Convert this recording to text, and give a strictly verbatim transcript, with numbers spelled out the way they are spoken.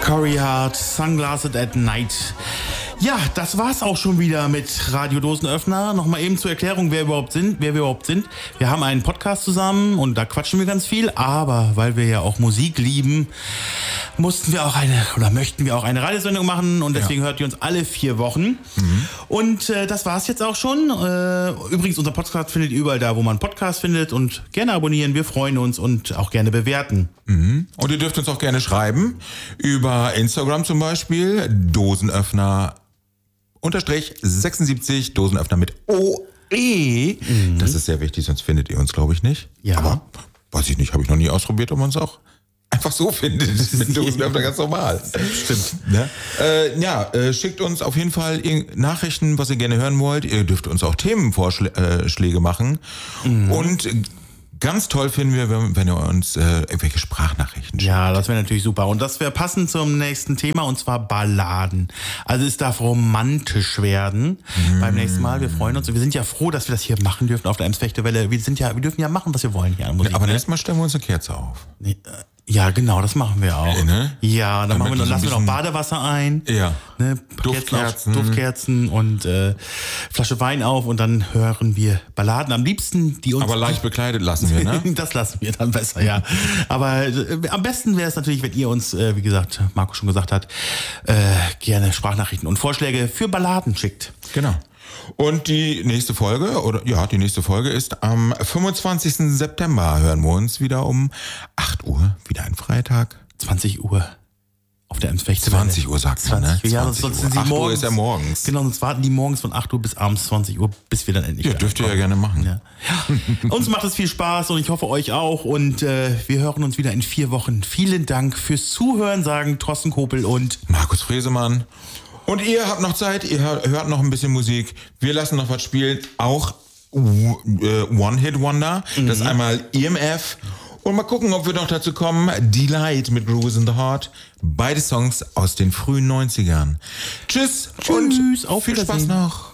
Corey Hart, Sunglasses at Night. Ja, das war's auch schon wieder mit Radio Dosenöffner. Nochmal eben zur Erklärung, wer überhaupt sind, wer wir überhaupt sind. Wir haben einen Podcast zusammen und da quatschen wir ganz viel, aber weil wir ja auch Musik lieben, mussten wir auch eine oder möchten wir auch eine Radiosendung machen und deswegen ja. hört ihr uns alle vier Wochen. Mhm. Und äh, das war's jetzt auch schon. Äh, übrigens, unser Podcast findet ihr überall da, wo man Podcast findet, und gerne abonnieren. Wir freuen uns und auch gerne bewerten. Mhm. Und ihr dürft uns auch gerne schreiben über Instagram zum Beispiel, Dosenöffner unterstrich sechsundsiebzig, Dosenöffner mit O E. Mhm. Das ist sehr wichtig, sonst findet ihr uns, glaube ich, nicht. Ja. Aber weiß ich nicht, habe ich noch nie ausprobiert, ob man uns auch einfach so findet. Das ist mit Dosenöffner ganz normal. Stimmt. Ja, äh, ja äh, schickt uns auf jeden Fall Nachrichten, was ihr gerne hören wollt. Ihr dürft uns auch Themenvorschläge machen. Mhm. Und ganz toll finden wir, wenn, wenn ihr uns äh, irgendwelche Sprachnachrichten schickt. Ja, das wäre natürlich super. Und das wäre passend zum nächsten Thema, und zwar Balladen. Also es darf romantisch werden mm. beim nächsten Mal. Wir freuen uns. Und wir sind ja froh, dass wir das hier machen dürfen auf der Ems-Fechte-Welle. Wir sind ja, wir dürfen ja machen, was wir wollen hier an Musik. Aber ne? nächstes Mal stellen wir uns eine Kerze auf. Nee, äh, ja, genau, das machen wir auch. Äh, ne? Ja, dann, machen wir noch, lassen wir noch Badewasser ein. Ja. Ne, Duftkerzen. Auf, Duftkerzen und äh, Flasche Wein auf, und dann hören wir Balladen. Am liebsten, die uns... Aber leicht bekleidet lassen wir, ne? Das lassen wir dann besser, ja. Aber äh, am besten wäre es natürlich, wenn ihr uns, äh, wie gesagt, Marco schon gesagt hat, äh, gerne Sprachnachrichten und Vorschläge für Balladen schickt. Genau. Und die nächste Folge, oder ja, die nächste Folge ist am fünfundzwanzigsten September. Hören wir uns wieder um acht Uhr, wieder ein Freitag. zwanzig Uhr auf der Ems-Fechte. zwanzig Uhr sagt man, ne? Ja, sonst sind sie acht morgens. Uhr ist ja morgens. Genau, sonst warten die morgens von acht Uhr bis abends zwanzig Uhr, bis wir dann endlich... Ja, dürft ihr ja gerne machen. Ja. Ja. Uns macht es viel Spaß und ich hoffe euch auch, und äh, wir hören uns wieder in vier Wochen. Vielen Dank fürs Zuhören, sagen Thorsten Kopel und Markus Fresemann. Und ihr habt noch Zeit, ihr hört noch ein bisschen Musik. Wir lassen noch was spielen. Auch äh, One-Hit-Wonder. Mhm. Das ist einmal E M F. Und mal gucken, ob wir noch dazu kommen. Delight mit Bruise in the Heart. Beide Songs aus den frühen neunzigern. Tschüss, Tschüss, und auf viel Spaß noch.